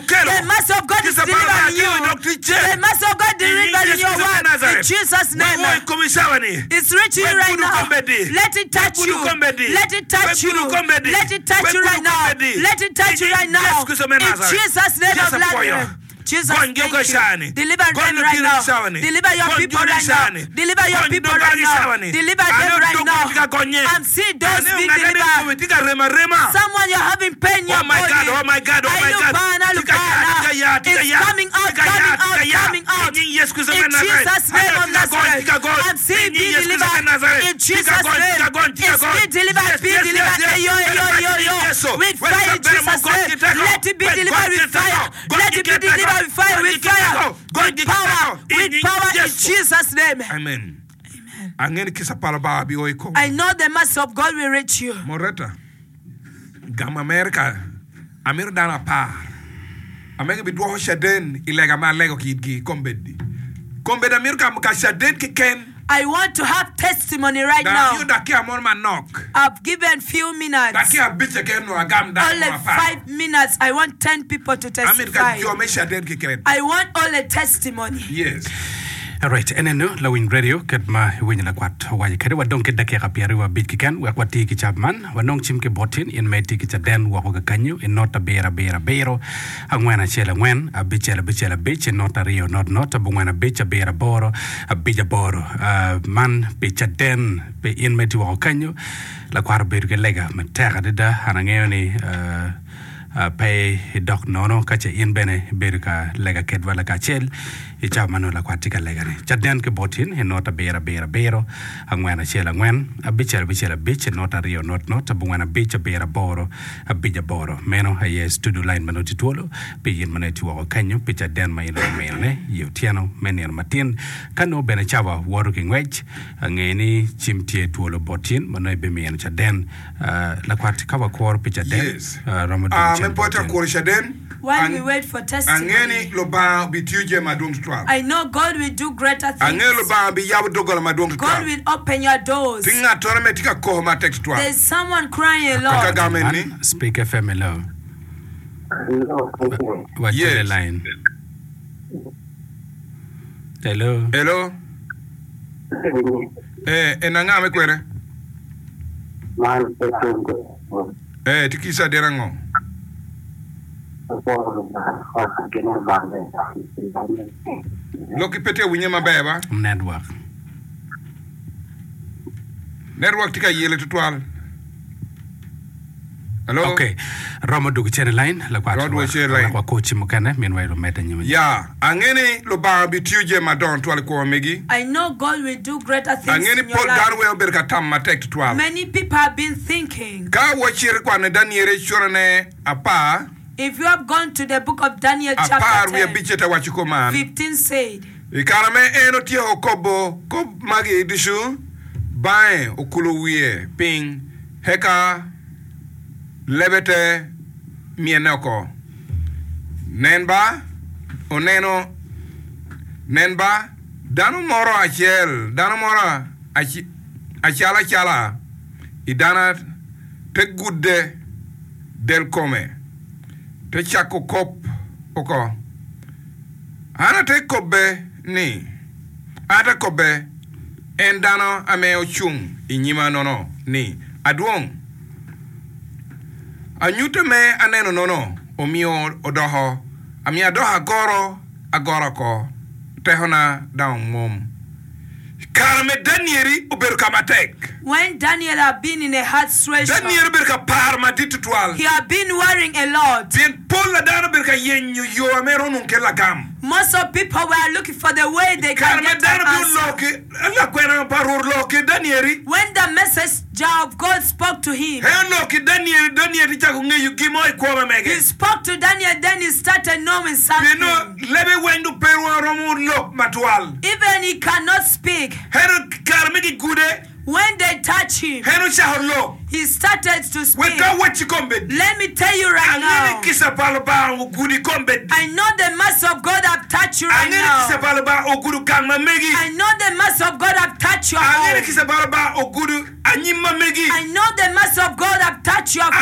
The mercy of God is delivering you. The mercy of God delivering your word. In Jesus' name. It's reaching you right now. Let it touch you. Let it touch you. Let it touch you right now. Let it touch you right now. In Jesus' name of Nazareth. Jesus, thank you. Deliver them right now. Deliver your people right now. Deliver your people right now. Deliver them right now. I'm seeing those being delivered. Someone you're having pain in your body. Oh my God. It's coming out. In Jesus' name of Nazareth. I'm seeing being delivered. In Jesus' name. It's being delivered. With fire in Jesus' name. Let it be delivered with fire. Let it be delivered with fire, with power in Jesus' name. Amen. I know the mercy of God will reach you. Moreta, Gam America, Amir Dana Pa, America be dwarf Shaden, Illegama Lego Kid, Combedi. Combed America, Shaden Kiken. I want to have testimony right now. I've given few minutes. Only 5 minutes. I want 10 people to testify. I want all a testimony. Yes. All right, and then Lawin Radio, Kadma, Winna Quat, why Kadewa don't get the Karapiariwa Bitkikan, Wakwatiki Chapman, Wanong Chimke Botin, in Metiki Den, Wahogakanyu, in not a Bero, and when a Chela Wen, a Bichela Bitch, and not a Rio, not a Buena Bitch, a Bera Boro, a Bija Boro, man, Bicha Den, be in Metu Wakanyu, La Quarabirga Lega, Materada, Hanangani, pay doc nono kache in bene berka lega kedwa la kachel icha mano la kwatika lega ni chaden ke botin he nota bero angwana chela ngwen abichela bitch nota rio not bungwana bitch bera boro abija boro meno hayes to do line manoti tolo pigin maneti wa kanyo picha den mai na mene yutiano menen matin kano bene chawa working wage ngeni chimtie tolo botin mano be men chaden la kwatika wa kor picha den While we wait for testimony, I know God will do greater things. God will open your doors. There's someone crying alone. Speak FM hello. What's the line? Hello. Enangame kwere. Tikisa derango. Loki pete winyema beba network tika yele tutwal. Hello. Okay, Roma du channel line la kwa coach mukana meanwhile meta nyuma. Yeah, angeni lo ba bituje madon twal ko megi. I know God will do greater things angeni in your Paul life. Darwell berka tam matek twal. Many people have been thinking. Ka wachir kwa ne Daniel chorane apa. If you have gone to the book of Daniel chapter 15 said, Ikarame eno tie okobo kob magi dishu bae okuluwie ping heka lebete mienoko nenba oneno nenba danu moro achala idana te gudde del come te chako kop oko ana te kobe ni ata kobe endano ame ochung inyima nono ni aduong anyute me aneno nono omio odoho ami adoha agoro ko tehona down mom karme Danieli uberu kamatek. When Daniel had been in a hard situation, he had been worrying a lot. Most of people were looking for the way they can get an answer. When the message of God spoke to him, he spoke to Daniel, then he started knowing something. Even he cannot speak. When they touch him, he started to speak. Let me tell you right now, I know the mercy of God have touched you right now. I know the mercy of God have touched your home. I know the mercy of God have touched your